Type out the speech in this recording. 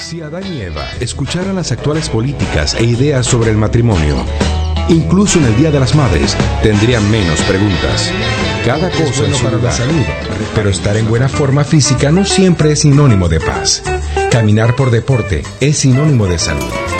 Si Adán y Eva escucharan las actuales políticas e ideas sobre el matrimonio, incluso en el Día de las Madres, tendrían menos preguntas. Cada cosa es bueno para la salud, pero estar en buena forma física no siempre es sinónimo de paz. Caminar por deporte es sinónimo de salud.